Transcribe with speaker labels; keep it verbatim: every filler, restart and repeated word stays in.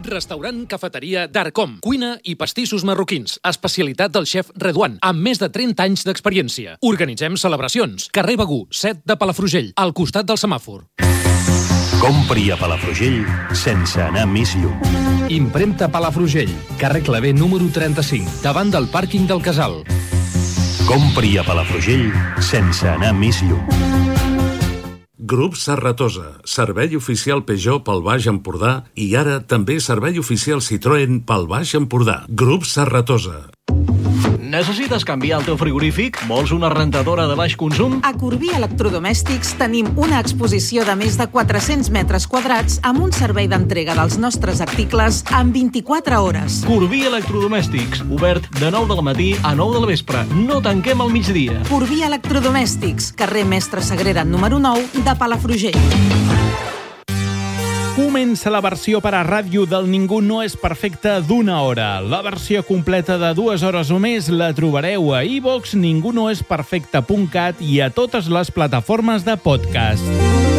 Speaker 1: Restaurant Cafeteria Darcom. Cuina i pastissos marroquins. Especialitat del xef Redouan, amb més de trenta anys d'experiència. Organitzem celebracions. Carrer Begú, set de Palafrugell, al costat del semàfor.
Speaker 2: Compri a Palafrugell sense anar més lluny.
Speaker 3: Impremta Palafrugell, carrer Clavé número trenta-cinc, davant del pàrquing del Casal.
Speaker 2: Compri a Palafrugell sense anar més lluny.
Speaker 4: Grup Serratosa, servei oficial Peugeot pel Baix Empordà i ara també servei oficial Citroën pel Baix Empordà. Grup Serratosa.
Speaker 5: Necessites canviar el teu frigorífic? Vols una rentadora de baix consum?
Speaker 6: A Corbí Electrodomèstics tenim una exposició de més de quatre-cents metres quadrats amb un servei d'entrega dels nostres articles en vint-i-quatre hores.
Speaker 5: Corbí Electrodomèstics, obert de nou del matí a nou del vespre. No tanquem al migdia.
Speaker 6: Corbí Electrodomèstics, carrer Mestre Sagrera número nou de Palafrugell.
Speaker 7: Comença la versió per a ràdio del Ningú no és perfecte d'una hora. La versió completa de dues hores o més la trobareu a iVox, ningunoesperfecte punt cat i a totes les plataformes de podcast.